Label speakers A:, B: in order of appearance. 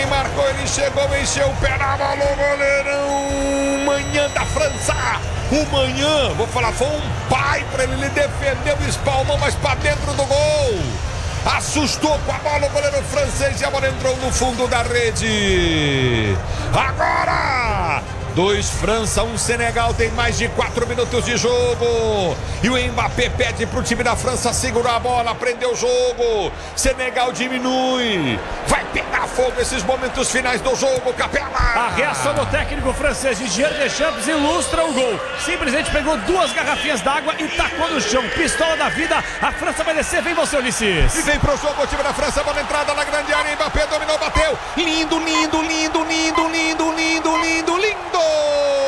A: Ninguém marcou, ele chegou, encheu o pé na bola, o goleirão. Manhã da França. O Manhã, vou falar, foi um pai para ele defendeu, espalmou, mas para dentro do gol. Assustou com a bola o goleiro francês e a bola entrou no fundo da rede. Agora, 2 França, 1 Senegal, tem mais de 4 minutos de jogo. E o Mbappé pede para o time da França segurar a bola, prender o jogo. Senegal diminui. Vai pegar fogo esses momentos finais do jogo, Capela.
B: A reação do técnico francês Didier Deschamps ilustra o gol. Simplesmente pegou 2 garrafinhas d'água e tacou no chão. Pistola da vida, a França vai descer. Vem você, Ulisses.
A: E vem pro jogo o time da França, bola entrada na grande área. Mbappé dominou, bateu. Lindo, lindo, lindo, lindo, lindo, lindo, lindo, lindo.